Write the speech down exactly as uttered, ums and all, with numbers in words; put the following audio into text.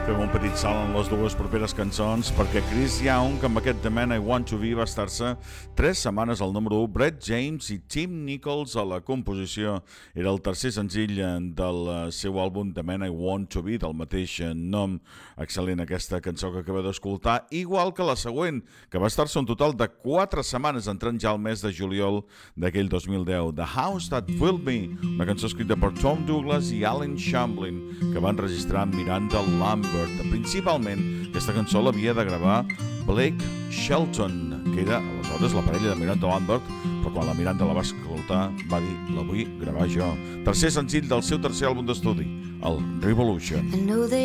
Fem un petit salt en les dues properes cançons perquè Chris Young, amb aquest The Man I Want to Be, va estar-se tres setmanes al número u. Brett James i Tim Nichols a la composició. Era el tercer senzill del seu àlbum The Man I Want to Be, del mateix nom. Excel·lent aquesta cançó que acaba d'escoltar, igual que la següent, que va estar-se un total de quatre setmanes, entrant ja al mes de juliol d'aquell dos mil deu. The House That Built Me, una cançó escrita per Tom Douglas i Alan Shamblin, que van registrar Miranda Lambert. Principalment, aquesta cançó l'havia de gravar Blake Shelton, que era aleshores la parella de Miranda Lambert, però quan la Miranda la va escoltar va dir, la vull gravar jo. Tercer senzill del seu tercer àlbum d'estudi, el Revolution.